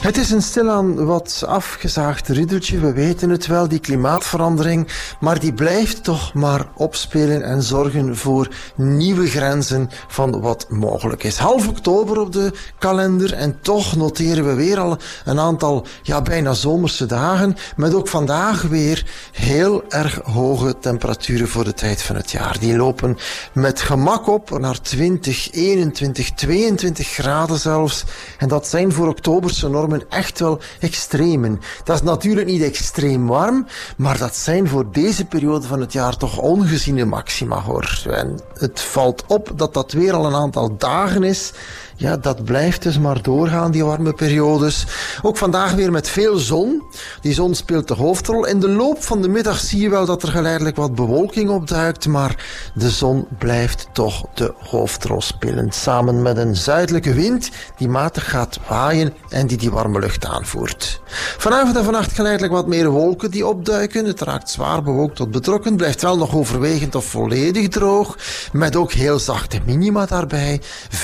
Het is een stilaan wat afgezaagd riddeltje, we weten het wel, die klimaatverandering, maar die blijft toch maar opspelen en zorgen voor nieuwe grenzen van wat mogelijk is. Half oktober op de kalender en toch noteren we weer al een aantal bijna zomerse dagen, met ook vandaag weer heel erg hoge temperaturen voor de tijd van het jaar. Die lopen met gemak op naar 20, 21, 22 graden zelfs, en dat zijn voor oktoberse normen echt wel extremen. Dat is natuurlijk niet extreem warm, maar dat zijn voor deze periode van het jaar toch ongeziene maxima, hoor. En het valt op dat dat weer al een aantal dagen is. Ja, dat blijft dus maar doorgaan, die warme periodes. Ook vandaag weer met veel zon. Die zon speelt de hoofdrol. In de loop van de middag zie je wel dat er geleidelijk wat bewolking opduikt, maar de zon blijft toch de hoofdrol spelen. Samen met een zuidelijke wind die matig gaat waaien en die warme lucht aanvoert. Vanavond en vannacht geleidelijk wat meer wolken die opduiken. Het raakt zwaar bewolkt tot betrokken. Blijft wel nog overwegend of volledig droog. Met ook heel zachte minima daarbij.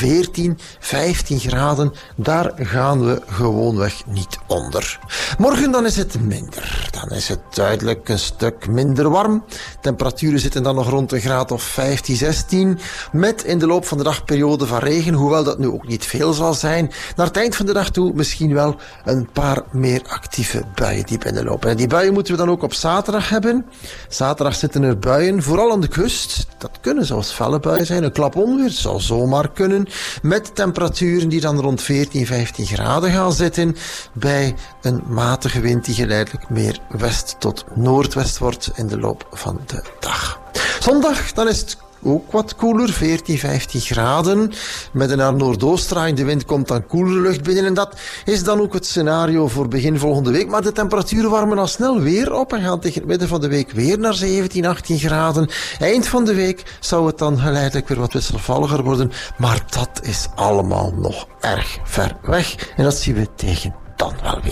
14, 15 graden, daar gaan we gewoonweg niet onder. Morgen dan is het minder. Dan is het duidelijk een stuk minder warm. Temperaturen zitten dan nog rond een graad of 15, 16. Met in de loop van de dag periode van regen, hoewel dat nu ook niet veel zal zijn. Naar het eind van de dag toe misschien wel een paar meer actieve buien die binnenlopen. En die buien moeten we dan ook op zaterdag hebben. Zaterdag zitten er buien, vooral aan de kust. Dat kunnen zelfs felle buien zijn. Een klap onweer zou zomaar kunnen. Met temperaturen die dan rond 14, 15 graden gaan zitten. Bij een matige wind die geleidelijk meer west tot noordwest wordt in de loop van de dag. Zondag, dan is het ook wat koeler, 14, 15 graden. Met een naar noordoost draaiende wind komt dan koelere lucht binnen. En dat is dan ook het scenario voor begin volgende week. Maar de temperaturen warmen al snel weer op en gaan tegen het midden van de week weer naar 17, 18 graden. Eind van de week zou het dan geleidelijk weer wat wisselvalliger worden. Maar dat is allemaal nog erg ver weg. En dat zien we tegen dan wel weer.